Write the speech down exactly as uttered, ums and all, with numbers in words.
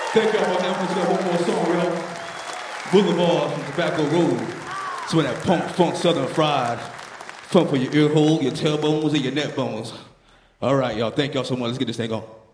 Thank y'all for that. Let's got one more song, y'all. Boulevard from Tobacco Road. It's when that punk, funk, southern fried. Funk for your ear hole, your tailbones, and your neck bones. All right, y'all. Thank y'all so much. Let's get this thing on.